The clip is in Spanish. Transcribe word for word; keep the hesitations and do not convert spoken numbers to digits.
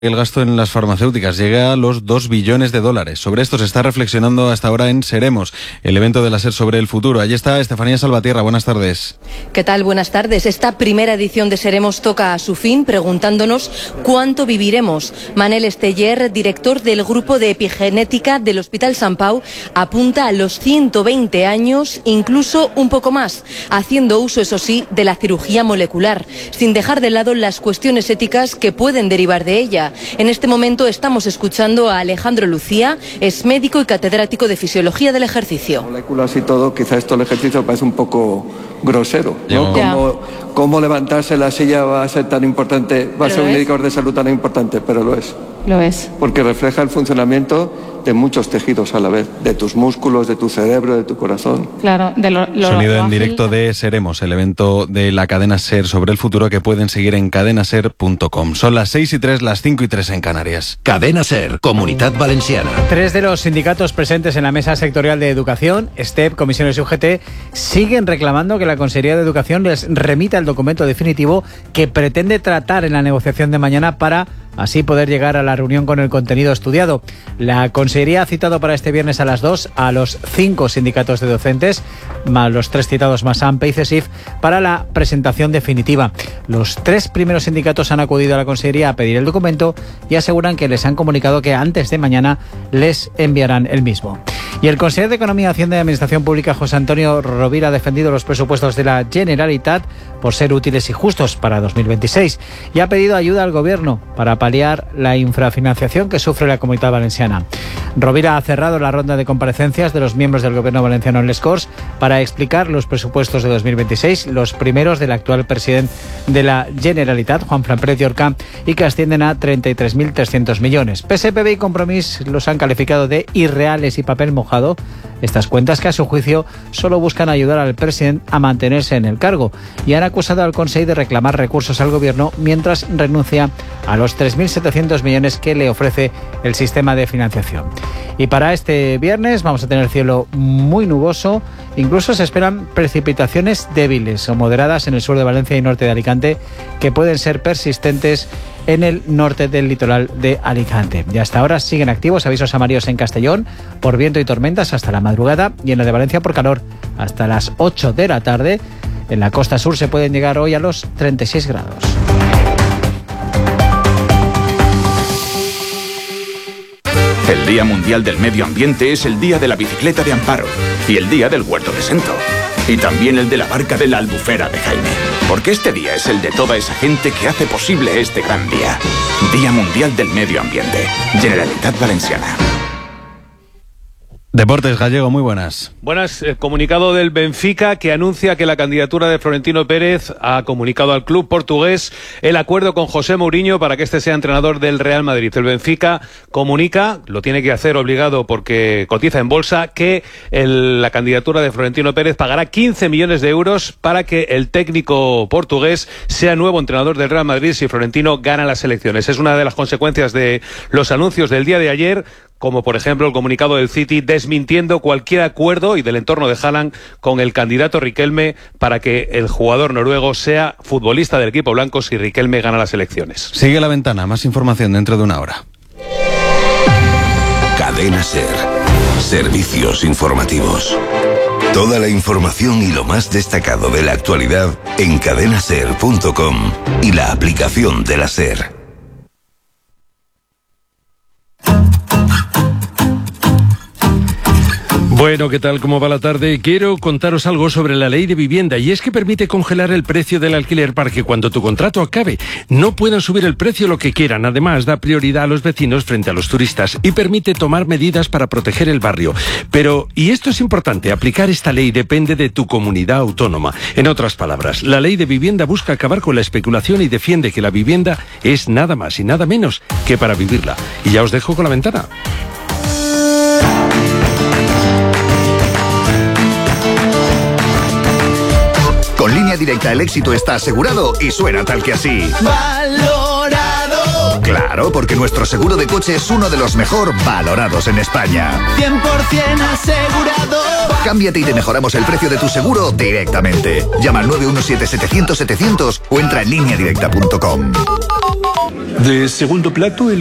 El gasto en las farmacéuticas llega a los dos billones de dólares. Sobre esto se está reflexionando hasta ahora en Seremos, el evento de la SER sobre el futuro. Allí está Estefanía Salvatierra. Buenas tardes. ¿Qué tal? Buenas tardes. Esta primera edición de Seremos toca a su fin preguntándonos cuánto viviremos. Manel Esteller, director del Grupo de Epigenética del Hospital Sant Pau, apunta a los ciento veinte años, incluso un poco más, haciendo uso, eso sí, de la cirugía molecular, sin dejar de lado las cuestiones éticas que pueden derivar de ella. En este momento estamos escuchando a Alejandro Lucía, es médico y catedrático de Fisiología del Ejercicio. Moléculas y todo, quizá esto el ejercicio parece un poco grosero, ¿no? ¿Cómo, ¿Cómo levantarse la silla va a ser tan importante, va a ser un indicador de salud tan importante? Pero lo es. Lo es. Porque refleja el funcionamiento de muchos tejidos a la vez, de tus músculos, de tu cerebro, de tu corazón. Claro, de lo, lo Sonido lo en directo de Seremos, el evento de la cadena SER sobre el futuro que pueden seguir en cadena ser punto com. Son las seis y tres, las cinco y tres en Canarias. Cadena SER, Comunidad Valenciana. Tres de los sindicatos presentes en la mesa sectorial de educación, STEP, Comisiones y U G T, siguen reclamando que la Consejería de Educación les remita el documento definitivo que pretende tratar en la negociación de mañana para así poder llegar a la reunión con el contenido estudiado. La Consejería ha citado para este viernes a las dos a los cinco sindicatos de docentes, más los tres citados más A M P y CESIF, para la presentación definitiva. Los tres primeros sindicatos han acudido a la Consejería a pedir el documento y aseguran que les han comunicado que antes de mañana les enviarán el mismo. Y el consejero de Economía, Hacienda y Administración Pública, José Antonio Rovira, ha defendido los presupuestos de la Generalitat por ser útiles y justos para dos mil veintiséis y ha pedido ayuda al Gobierno para paliar la infrafinanciación que sufre la Comunidad Valenciana. Rovira ha cerrado la ronda de comparecencias de los miembros del Gobierno valenciano en Les Corts para explicar los presupuestos de dos mil veintiséis, los primeros del actual presidente de la Generalitat, Juanfran Pérez Llorca, y que ascienden a treinta y tres mil trescientos millones. P S P B y Compromís los han calificado de irreales y papel mojado. Estas cuentas que a su juicio solo buscan ayudar al presidente a mantenerse en el cargo y han acusado al Consejo de reclamar recursos al Gobierno mientras renuncia a los tres mil setecientos millones que le ofrece el sistema de financiación. Y para este viernes vamos a tener cielo muy nuboso, incluso se esperan precipitaciones débiles o moderadas en el sur de Valencia y norte de Alicante que pueden ser persistentes en el norte del litoral de Alicante. Y hasta ahora siguen activos avisos amarillos en Castellón por viento y tormentas hasta la madrugada y en la de Valencia por calor hasta las ocho de la tarde. En la costa sur se pueden llegar hoy a los treinta y seis grados. El Día Mundial del Medio Ambiente es el Día de la Bicicleta de Amparo y el Día del Huerto de Sento. Y también el de la barca de la Albufera de Jaime. Porque este día es el de toda esa gente que hace posible este gran día. Día Mundial del Medio Ambiente. Generalitat Valenciana. Deportes, Gallego, muy buenas. Buenas. El comunicado del Benfica que anuncia que la candidatura de Florentino Pérez ha comunicado al club portugués el acuerdo con José Mourinho para que este sea entrenador del Real Madrid. El Benfica comunica, lo tiene que hacer obligado porque cotiza en bolsa, que el, la candidatura de Florentino Pérez pagará quince millones de euros para que el técnico portugués sea nuevo entrenador del Real Madrid si Florentino gana las elecciones. Es una de las consecuencias de los anuncios del día de ayer, como por ejemplo el comunicado del City desmintiendo cualquier acuerdo y del entorno de Haaland con el candidato Riquelme para que el jugador noruego sea futbolista del equipo blanco si Riquelme gana las elecciones. Sigue La Ventana, más información dentro de una hora. Cadena SER. Servicios informativos. Toda la información y lo más destacado de la actualidad en cadena ser punto com y la aplicación de la SER. Bueno, ¿qué tal? ¿Cómo va la tarde? Quiero contaros algo sobre la ley de vivienda y es que permite congelar el precio del alquiler para que cuando tu contrato acabe no puedan subir el precio lo que quieran. Además, da prioridad a los vecinos frente a los turistas y permite tomar medidas para proteger el barrio. Pero, y esto es importante, aplicar esta ley depende de tu comunidad autónoma. En otras palabras, la ley de vivienda busca acabar con la especulación y defiende que la vivienda es nada más y nada menos que para vivirla. Y ya os dejo con La Ventana. Con Línea Directa el éxito está asegurado y suena tal que así. Valorado. Claro, porque nuestro seguro de coche es uno de los mejor valorados en España. cien por ciento asegurado. Cámbiate y te mejoramos el precio de tu seguro directamente. Llama al nueve uno siete setecientos setecientos o entra en línea directa punto com. De segundo plato, el